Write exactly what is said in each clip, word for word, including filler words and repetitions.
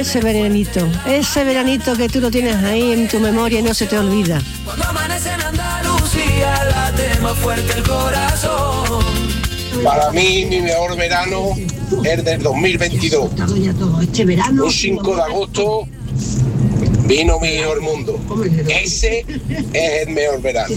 ese veranito, ese veranito que tú lo tienes ahí en tu memoria y no se te olvida. Cuando amanece en Andalucía, late más fuerte el corazón. Para mí, mi mejor verano es del dos mil veintidós. Un cinco de agosto vino mi mejor mundo. Ese es el mejor verano.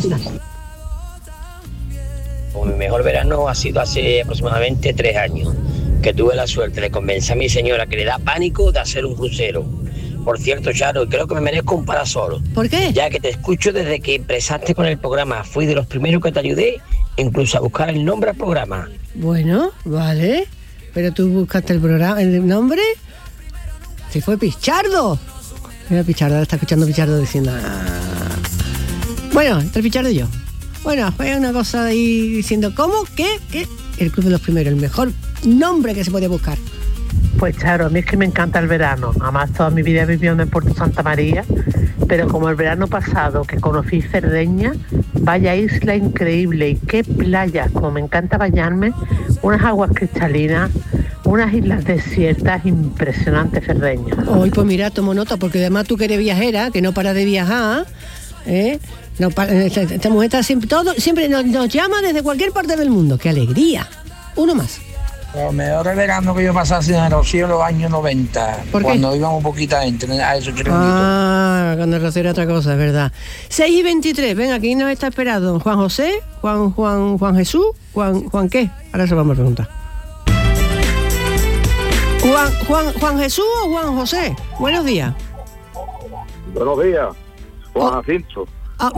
Mi mejor verano ha sido hace aproximadamente tres años, que tuve la suerte de convencer a mi señora que le da pánico de hacer un crucero. Por cierto, Charo, creo que me merezco un parasol. ¿Por qué? Ya que te escucho desde que empezaste con el programa. Fui de los primeros que te ayudé, incluso a buscar el nombre al programa. Bueno, vale. Pero tú buscaste el programa, el nombre. Se fue Pichardo. Mira, Pichardo, está escuchando Pichardo diciendo... Ah. Bueno, entre Pichardo y yo. Bueno, fue una cosa ahí diciendo, ¿cómo? ¿Qué? ¿Qué? El Club de los Primeros, el mejor nombre que se puede buscar. Pues claro, a mí es que me encanta el verano. Además, toda mi vida he vivido en Puerto Santa María, pero como el verano pasado que conocí Cerdeña, vaya isla increíble y qué playas, como me encanta bañarme, unas aguas cristalinas, unas islas desiertas impresionantes, Cerdeña. Hoy pues mira, tomo nota, porque además tú que eres viajera, que no paras de viajar, ¿eh? No, esta, esta mujer está siempre, todo, siempre nos, nos llama desde cualquier parte del mundo. ¡Qué alegría! Uno más. Lo mejor verano que yo pasé en el Rocío en los años noventa. ¿Por qué? Cuando íbamos poquita gente a esos chiringuitos. Ah, cuando el Rocío era otra cosa, es verdad. seis y veintitrés, ven, aquí nos está esperando Juan José, Juan Juan Juan Jesús, Juan Juan ¿qué? Ahora se vamos a preguntar. Juan Juan Juan Jesús o Juan José. Buenos días. Buenos días, Juan Oh. Jacinto. Ah.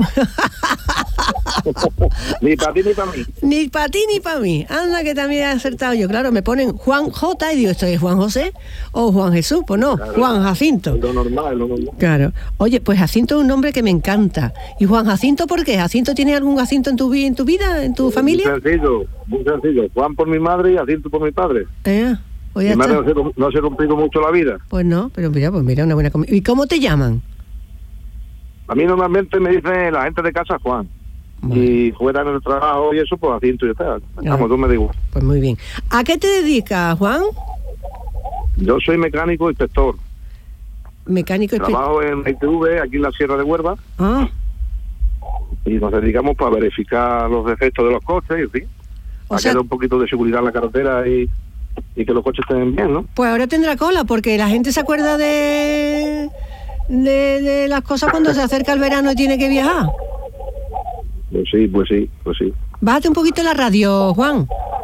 Ni para ti ni para mí. Ni para ti ni para mí. Anda que también he acertado yo. Claro, me ponen Juan J y digo, ¿esto es Juan José o Juan Jesús? Pues no, Claro. Juan Jacinto. Lo normal, lo normal. Claro. Oye, pues Jacinto es un nombre que me encanta. ¿Y Juan Jacinto por qué? ¿Jacinto tiene algún Jacinto en tu, vi- en tu vida, en tu familia? Muy sencillo, muy sencillo. Juan por mi madre y Jacinto por mi padre. Eh, pues ya Mi madre está. no se, no se ha cumplido mucho la vida. Pues no, pero mira, pues mira, una buena comida. ¿Y cómo te llaman? A mí normalmente me dice la gente de casa Juan. Bueno. Y fuera en el trabajo y eso, pues Jacinto y tal. Ya. Vamos, tú me digo. Pues muy bien. ¿A qué te dedicas, Juan? Yo soy mecánico inspector. Mecánico espe- Trabajo en la I T V, aquí en la Sierra de Huelva. Ah, Y nos dedicamos para verificar los defectos de los coches, y en fin. o Para sea, que haya un poquito de seguridad en la carretera y, y que los coches estén bien, ¿no? pues ahora tendrá cola, porque la gente se acuerda de, de, de las cosas cuando se acerca el verano y tiene que viajar. Pues sí, pues sí, pues sí. Bájate un poquito la radio, Juan.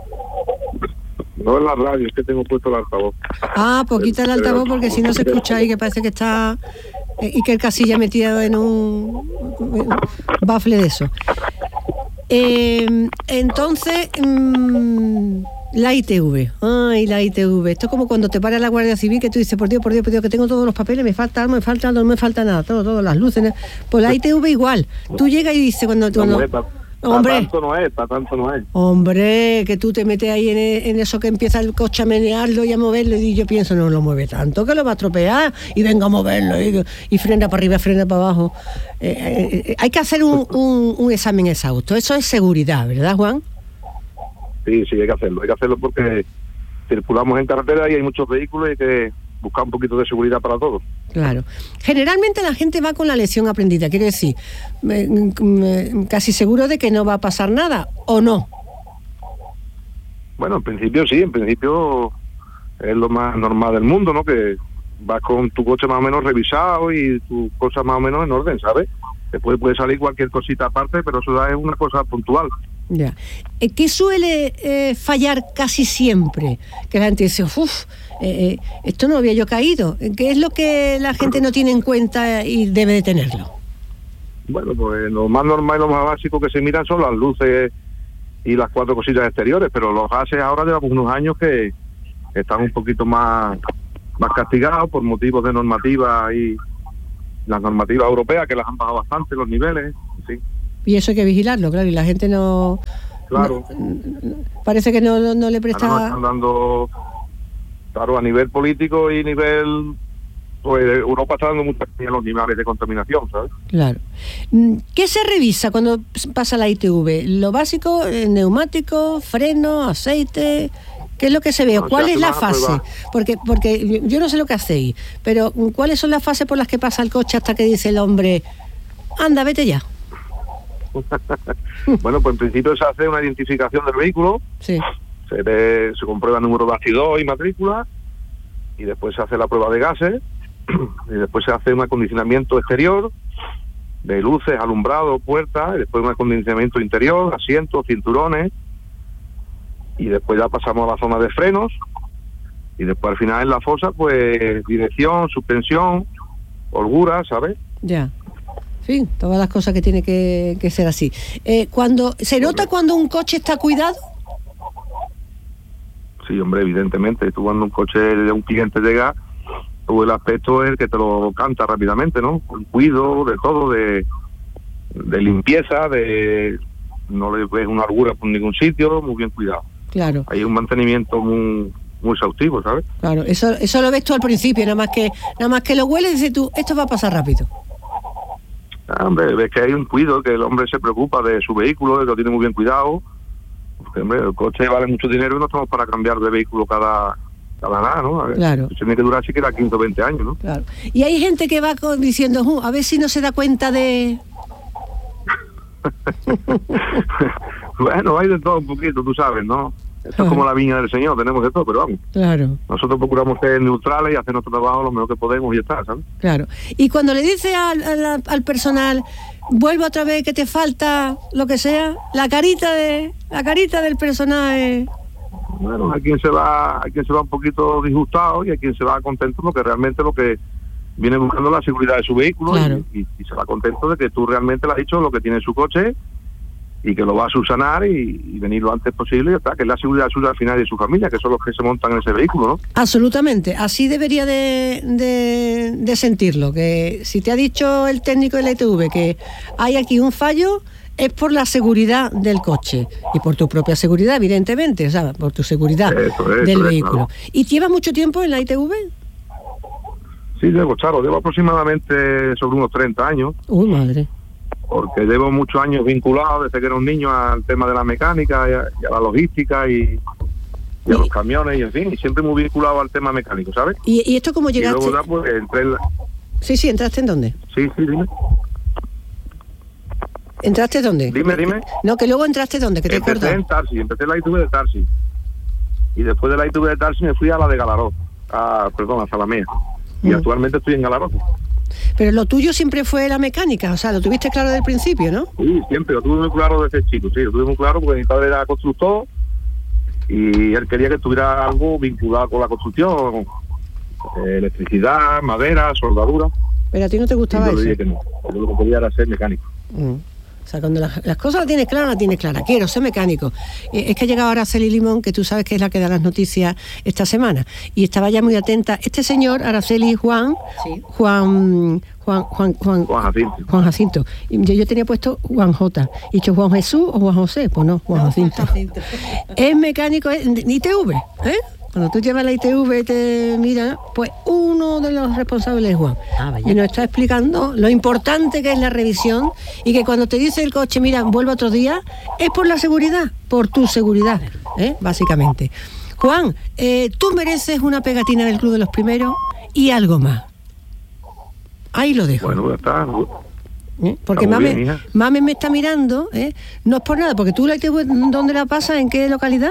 No en la radio, es que tengo puesto el altavoz. Ah, poquita el altavoz, porque si no se escucha ahí que parece que está... eh, y que el casilla metido en un, un bafle de eso. Eh, entonces, mmm, la I T V. Ay, la I T V. Esto es como cuando te para la Guardia Civil, que tú dices, por Dios, por Dios, por Dios, que tengo todos los papeles, me falta algo, me falta algo, no me falta nada, todo, todas las luces. Pues la I T V igual. Tú llegas y dices, cuando... No, cuando mujer, pa- pa hombre, tanto no es, para tanto no es. hombre, que tú te metes ahí en, en eso que empieza el coche a menearlo y a moverlo, y yo pienso, no lo mueve tanto, que lo va a estropear, y venga a moverlo, y, y frena para arriba, frena para abajo. Eh, eh, eh, hay que hacer un, un, un examen exhausto, eso es seguridad, ¿verdad, Juan? Sí, sí, hay que hacerlo. Hay que hacerlo porque circulamos en carretera y hay muchos vehículos y hay que buscar un poquito de seguridad para todos. Claro. Generalmente la gente va con la lección aprendida, quiere decir, me- me- casi seguro de que no va a pasar nada, ¿o no? Bueno, en principio sí, en principio es lo más normal del mundo, ¿no? Que vas con tu coche más o menos revisado y tu cosa más o menos en orden, ¿sabes? Después puede salir cualquier cosita aparte, pero eso es una cosa puntual. Ya. Eh, ¿Qué suele eh, fallar casi siempre? Que la gente dice, uff, eh, eh, esto no había yo caído. ¿Qué es lo que la gente no tiene en cuenta y debe de tenerlo? Bueno, pues lo más normal y lo más básico que se miran son las luces y las cuatro cositas exteriores, pero los gases ahora llevamos unos años que están un poquito más, más castigados por motivos de normativa y las normativas europeas que las han bajado bastante los niveles, sí. Y eso hay que vigilarlo, claro, y la gente no... Claro. no- parece que no, no, no le Ahora nos presta... están dando, claro, a nivel político y nivel, pues Europa está dando muchas en los niveles de contaminación, ¿sabes? Claro. Mm, ¿Qué se revisa cuando pasa la I T V? Lo básico, eh, neumático, freno, aceite... ¿Qué es lo que se ve? No, ¿Cuál se es hace la más fase? prueba. Porque porque yo no sé lo que hacéis, pero ¿cuáles son las fases por las que pasa el coche hasta que dice el hombre, anda, vete ya? Bueno, pues en principio se hace una identificación del vehículo, Sí. se, ve- se comprueba el número de bastidor y matrícula, y después se hace la prueba de gases, y después se hace un acondicionamiento exterior, de luces, alumbrado, puertas, y después un acondicionamiento interior, asientos, cinturones, y después ya pasamos a la zona de frenos, y después al final en la fosa, pues dirección, suspensión, holgura, ¿sabes? Ya. En fin, todas las cosas que tiene que, que ser así. Eh, cuando ¿Se nota cuando un coche está cuidado? Sí, hombre, evidentemente. Tú cuando un coche de un cliente llega, tú el aspecto es el que te lo canta rápidamente, ¿no? El cuido, de todo, de, de limpieza, de no le ves una holgura por ningún sitio, muy bien cuidado. Claro. Hay un mantenimiento muy muy exhaustivo, ¿sabes? Claro, eso eso lo ves tú al principio, nada más que nada más que lo hueles y dices tú, esto va a pasar rápido. Ah, hombre, ves que hay un cuido, que el hombre se preocupa de su vehículo, de que lo tiene muy bien cuidado. Porque, hombre, el coche vale mucho dinero y no estamos para cambiar de vehículo cada cada nada, ¿no? A ver, Claro. tiene que durar siquiera quince o veinte años, ¿no? Claro. Y hay gente que va con- diciendo, "Uh, a ver si no se da cuenta de..." Bueno, hay de todo un poquito, tú sabes, ¿no? Esto es como la viña del Señor, tenemos de todo, pero vamos. Claro, Nosotros procuramos ser neutrales y hacer nuestro trabajo lo mejor que podemos y ya está, ¿sabes? claro. Y cuando le dices al, al, al personal, vuelve otra vez que te falta lo que sea, la carita de la carita del personaje. Bueno, hay quien se va, hay quien se va un poquito disgustado y hay quien se va contento porque realmente lo que viene buscando es la seguridad de su vehículo. Claro. y, y, y se va contento de que tú realmente le has dicho lo que tiene en su coche y que lo va a subsanar y, y venir lo antes posible y ya está, que es la seguridad suya al final de su familia, que son los que se montan en ese vehículo, ¿no? Absolutamente, así debería de, de, de sentirlo, que si te ha dicho el técnico de la I T V que hay aquí un fallo, es por la seguridad del coche y por tu propia seguridad, evidentemente, o sea, por tu seguridad Eso, eso del es, vehículo. claro. ¿Y llevas mucho tiempo en la I T V? Sí, llevo, claro, llevo aproximadamente sobre unos treinta años, Uy, madre. porque llevo muchos años vinculado desde que era un niño al tema de la mecánica y a, y a la logística y, y a los camiones y en fin, y siempre muy vinculado al tema mecánico, ¿sabes? ¿Y, y esto cómo Y llegaste? luego ya pues entré en la... Sí, sí, ¿entraste en dónde? Sí, sí, dime. ¿Entraste dónde? Dime, dime. No, que luego entraste dónde, que te he Empecé cortado. en Tarsi, empecé en la I T V de Tarsi. Y después de la I T V de Tarsi me fui a la de Galaró, a, perdón, a Salamea. Y Mm. actualmente estoy en Galaró. Pero lo tuyo siempre fue la mecánica, o sea, lo tuviste claro desde el principio, ¿no? Sí, siempre, lo tuve muy claro desde chico, sí, lo tuve muy claro porque mi padre era constructor y él quería que tuviera algo vinculado con la construcción, eh, electricidad, madera, soldadura. Pero a ti no te Y gustaba yo le eso. dije que no, yo lo que quería era ser mecánico. Mm. O sea, cuando las, las cosas las tienes claras, las tienes claras. Quiero ser mecánico. Eh, es que ha llegado Araceli Limón, que tú sabes que es la que da las noticias esta semana. Y estaba ya muy atenta. Este señor, Araceli Juan, Juan, Juan, Juan, Juan, Juan Jacinto. Juan Jacinto. Y Yo, yo tenía puesto Juan J. Y dicho Juan Jesús o Juan José. Pues no, Juan Jacinto. Es mecánico es de I T V, ¿eh? Cuando tú llevas la I T V te mira, pues uno de los responsables es Juan. Y nos está explicando lo importante que es la revisión y que cuando te dice el coche, mira, vuelve otro día, es por la seguridad, por tu seguridad, ¿eh? Básicamente. Juan, eh, tú mereces una pegatina del Club de los Primeros y algo más. Ahí lo dejo. Bueno, ya está. ¿Eh? Porque Está muy Mame, bien, hija. Mame me está mirando, ¿eh? No es por nada, porque tú la I T V, ¿dónde la pasas? ¿En qué localidad?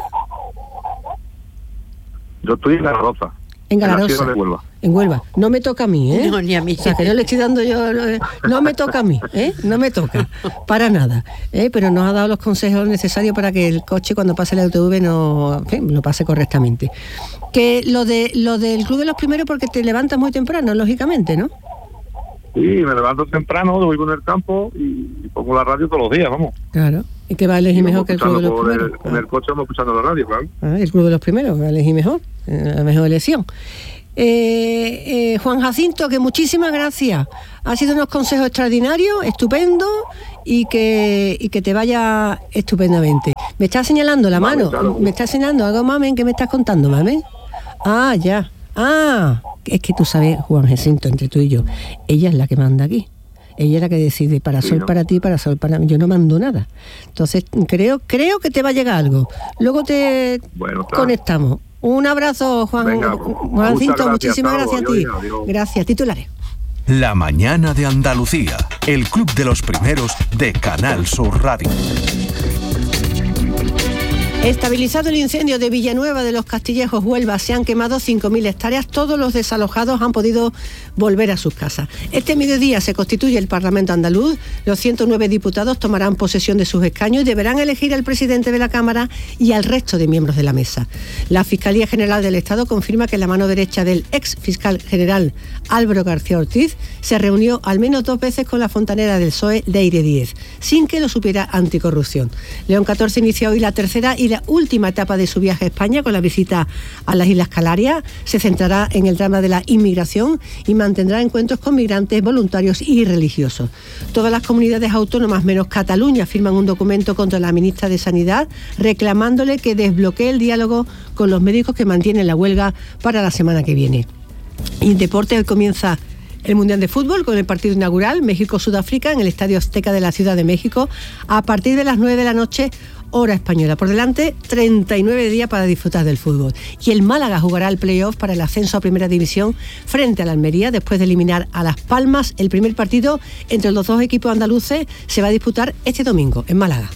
Yo estoy en Galaroza. En la Galaroza. Sierra de Huelva. En Huelva. No me toca a mí, ¿eh? No, ni a mí. O sea, que no le estoy dando yo... eh, No me toca a mí, ¿eh? No me toca. Para nada. ¿eh? Pero nos ha dado los consejos necesarios para que el coche cuando pase la I T V no, en fin, lo pase correctamente. Que lo de lo del Club de los Primeros porque te levantas muy temprano, lógicamente, ¿no? Sí, me levanto temprano, voy con el campo y, y pongo la radio todos los días, vamos. Claro. Y que va a elegir Y mejor vamos que el Club de los escuchando por Primeros. el- en el coche vamos escuchando la radio, claro. Ah, el Club de los Primeros, va a elegir mejor. eh, La mejor elección. Eh, eh, Juan Jacinto, que muchísimas gracias. Ha sido unos consejos extraordinarios, estupendos y que, y que te vaya estupendamente. Me está señalando la Vale, mano. claro. Me está señalando algo, Mamen, que me estás contando, Mamen. Ah, ya. Ah, es que tú sabes, Juan Jacinto, entre tú y yo, ella es la que manda aquí. ella es la que decide, para sol no. para ti, para sol para mí, yo no mando nada. Entonces creo creo que te va a llegar algo. Luego te Bueno, está. conectamos. Un abrazo, Juan. Venga, Juancito, muchas muchísimas gracias, gracias a ti. adiós, adiós. Gracias, titulares. La mañana de Andalucía, el club de los primeros de Canal Sur Radio. Estabilizado el incendio de Villanueva de los Castillejos, Huelva, se han quemado cinco mil hectáreas. Todos los desalojados han podido volver a sus casas. Este mediodía se constituye el Parlamento andaluz. Los ciento nueve diputados tomarán posesión de sus escaños y deberán elegir al presidente de la Cámara y al resto de miembros de la mesa. La Fiscalía General del Estado confirma que la mano derecha del ex fiscal general Álvaro García Ortiz se reunió al menos dos veces con la fontanera del P S O E, Leire Díez, sin que lo supiera Anticorrupción. León catorce inicia hoy la tercera y la última etapa de su viaje a España con la visita a las Islas Canarias. Se centrará en el drama de la inmigración y mantendrá encuentros con migrantes, voluntarios y religiosos. Todas las comunidades autónomas menos Cataluña firman un documento contra la ministra de Sanidad reclamándole que desbloquee el diálogo con los médicos que mantienen la huelga para la semana que viene. Y en deporte hoy comienza el Mundial de Fútbol con el partido inaugural México-Sudáfrica en el Estadio Azteca de la Ciudad de México a partir de las nueve de la noche, hora española. Por delante, treinta y nueve días para disfrutar del fútbol. Y el Málaga jugará el play-off para el ascenso a Primera División frente a la Almería después de eliminar a Las Palmas. El primer partido entre los dos equipos andaluces se va a disputar este domingo en Málaga.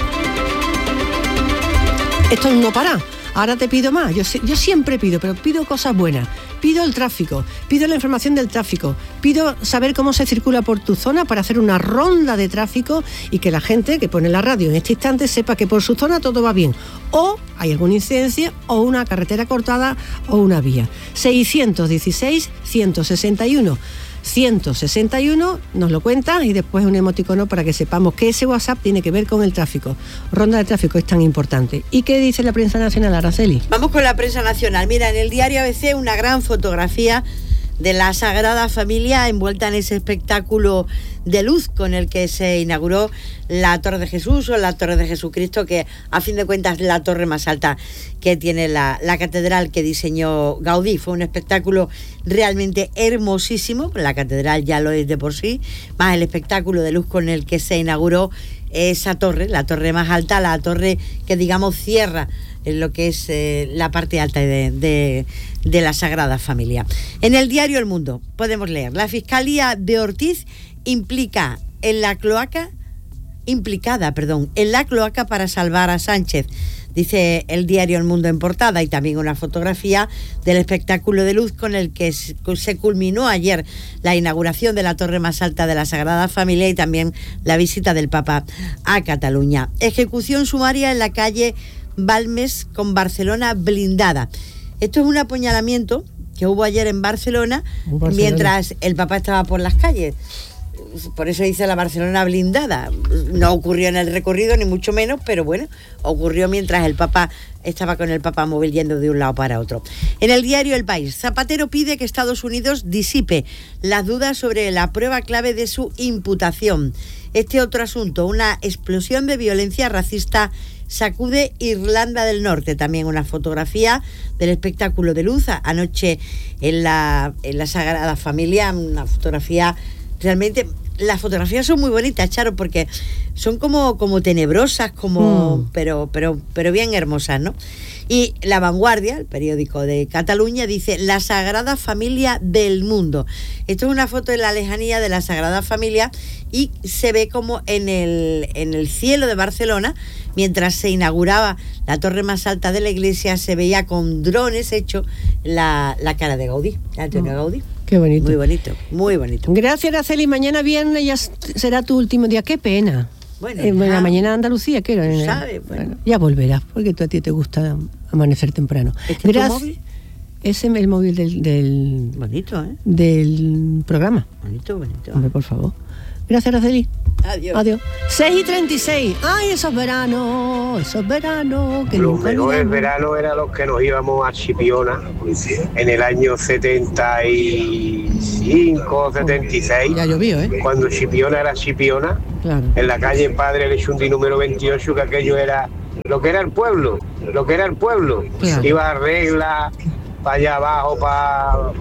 Esto no para. Ahora te pido más. Yo, yo siempre pido, pero pido cosas buenas. Pido el tráfico, pido la información del tráfico, pido saber cómo se circula por tu zona para hacer una ronda de tráfico y que la gente que pone la radio en este instante sepa que por su zona todo va bien. O hay alguna incidencia, o una carretera cortada, o una vía. seiscientos dieciséis, ciento sesenta y uno. ciento sesenta y uno, nos lo cuentan y después un emoticono para que sepamos que ese WhatsApp tiene que ver con el tráfico. Ronda de tráfico es tan importante. ¿Y qué dice la prensa nacional, Araceli? Vamos con la prensa nacional. Mira, en el diario A B C una gran fotografía de la Sagrada Familia envuelta en ese espectáculo de luz con el que se inauguró la Torre de Jesús o la Torre de Jesucristo, que a fin de cuentas es la torre más alta que tiene la, la catedral que diseñó Gaudí. Fue un espectáculo realmente hermosísimo, la catedral ya lo es de por sí, más el espectáculo de luz con el que se inauguró esa torre, la torre más alta, la torre que digamos cierra en lo que es eh, la parte alta de, de, de la Sagrada Familia. En el diario El Mundo podemos leer: la Fiscalía de Ortiz implica en la cloaca, implicada, perdón, en la cloaca para salvar a Sánchez. Dice el diario El Mundo en portada, y también una fotografía del espectáculo de luz con el que se culminó ayer la inauguración de la torre más alta de la Sagrada Familia y también la visita del Papa a Cataluña. Ejecución sumaria en la calle Balmes con Barcelona blindada. Esto es un apuñalamiento que hubo ayer en Barcelona, Barcelona mientras el Papa estaba por las calles. Por eso dice la Barcelona blindada. No ocurrió en el recorrido, ni mucho menos, pero bueno, ocurrió mientras el Papa estaba con el Papa móvil yendo de un lado para otro. En el diario El País, Zapatero pide que Estados Unidos disipe las dudas sobre la prueba clave de su imputación. Este otro asunto, una explosión de violencia racista sacude Irlanda del Norte. También una fotografía del espectáculo de luz anoche en la, en la Sagrada Familia, una fotografía realmente... Las fotografías son muy bonitas, Charo, porque son como, como tenebrosas, como mm. pero, pero, pero bien hermosas, ¿no? Y La Vanguardia, el periódico de Cataluña, dice: la Sagrada Familia del mundo. Esto es una foto de la lejanía de la Sagrada Familia y se ve como en el, en el cielo de Barcelona, mientras se inauguraba la torre más alta de la iglesia, se veía con drones hecho la, la cara de Gaudí, de Antonio mm. Gaudí. Qué bonito. Muy bonito, muy bonito. Gracias, Araceli. Mañana viernes ya será tu último día. Qué pena. Bueno, eh, la mañana de Andalucía, ¿qué era? ¿Sabe? Bueno. Bueno, ya volverás, porque tú, a ti te gusta amanecer temprano. ¿Este es tu móvil? Ese es el móvil del, del... Bonito, ¿eh? Del programa. Bonito, bonito. Hombre, por favor. Gracias, Araceli. Adiós. Adiós. seis y treinta y seis. ¡Ay, esos veranos! Esos veranos. Que los mejores veranos eran los que nos íbamos a Chipiona en el año setenta y cinco, setenta y seis. Ya llovió, ¿eh? Cuando Chipiona era Chipiona. Claro. En la calle Padre Lechundi número veintiocho, que aquello era lo que era el pueblo. Lo que era el pueblo. Claro. Iba a Regla, para allá abajo, para